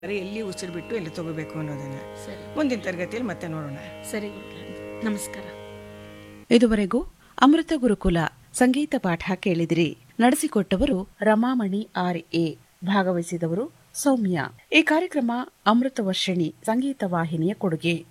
ಎಲ್ಲಿ ಉಸಿರು ಬಿಟ್ಟು ಎಲ್ಲಿ ತಗೋಬೇಕು ಅನ್ನೋದನ್ನ ಸರಿ ಮುಂದಿನ ತರಗತಿಯಲ್ಲಿ ಮತ್ತೆ ನೋಡೋಣ. ಸರಿ ನಮಸ್ಕಾರ. ಇದುವರೆಗೂ ಅಮೃತ ಗುರುಕುಲ ಸಂಗೀತ ಪಾಠ ಕೇಳಿದಿರಿ. ನಡೆಸಿಕೊಟ್ಟವರು ರಮಾಮಣಿ RA. ಭಾಗವಹಿಸಿದವರು ಸೌಮ್ಯ. ಈ ಕಾರ್ಯಕ್ರಮ ಅಮೃತ ವರ್ಷಿಣಿ ಸಂಗೀತ ವಾಹಿನಿಯ ಕೊಡುಗೆ.